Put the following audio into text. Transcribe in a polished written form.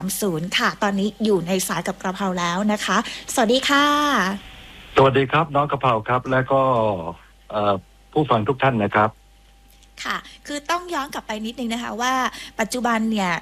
30ค่ะตอนนี้อยู่ในสายกับกระเพราแล้วนะคะสวัสดีค่ะสวัสดีครับน้องกะเพราครับและก็ผู้ฟังทุกท่านนะครับค่ะคือต้องย้อนกลับไปนิดนึงนะคะว่าปัจจุบันเนี่ย